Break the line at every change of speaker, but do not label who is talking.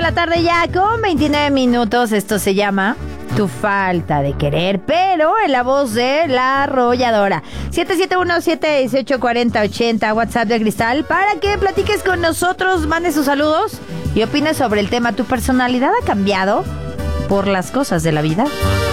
la tarde ya con 29 minutos. Esto se llama Tu falta de querer, pero en la voz de la arrolladora. 771-718-4080, WhatsApp de Cristal, para que platiques con nosotros, mandes sus saludos y opines sobre el tema. ¿Tu personalidad ha cambiado por las cosas de la vida?